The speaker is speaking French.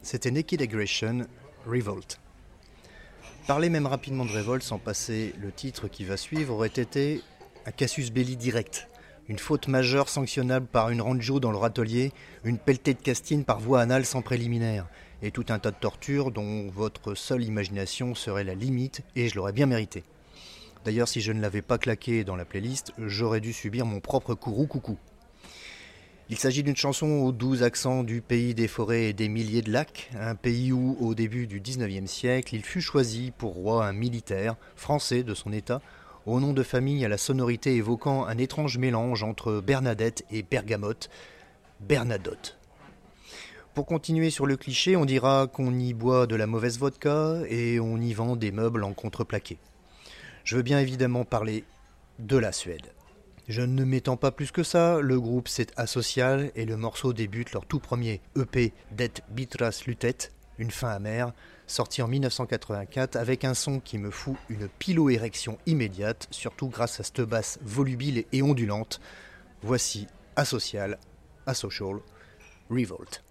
c'était Naked Aggression, Revolt. Parler même rapidement de Revolt sans passer le titre qui va suivre aurait été un casus belli direct. Une faute majeure sanctionnable par une ranjo dans le râtelier, une pelletée de castine par voie anale sans préliminaire, et tout un tas de tortures dont votre seule imagination serait la limite, et je l'aurais bien mérité. D'ailleurs, si je ne l'avais pas claqué dans la playlist, j'aurais dû subir mon propre courroux coucou. Il s'agit d'une chanson aux 12 accents du pays des forêts et des milliers de lacs, un pays où, au début du 19e siècle, il fut choisi pour roi un militaire, français de son état, au nom de famille à la sonorité évoquant un étrange mélange entre Bernadette et Bergamote, Bernadotte. Pour continuer sur le cliché, on dira qu'on y boit de la mauvaise vodka et on y vend des meubles en contreplaqué. Je veux bien évidemment parler de la Suède. Je ne m'étends pas plus que ça, le groupe c'est Asocial et le morceau débute leur tout premier EP Det Bittra Slutet, une fin amère, sorti en 1984 avec un son qui me fout une pilo-érection immédiate, surtout grâce à cette basse volubile et ondulante. Voici Asocial, Asocial, Revolt.